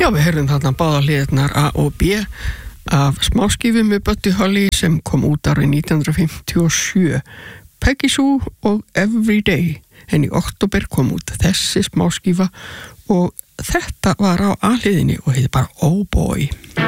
Já, við heyrðum þarna báða hliðarnar A og B af smáskífu með Buddy Holly sem kom út árið 1957. Peggy Sue og Everyday, en í október kom út þessi smáskífa og þetta var á A-hliðinni og heitir bara Oh Boy.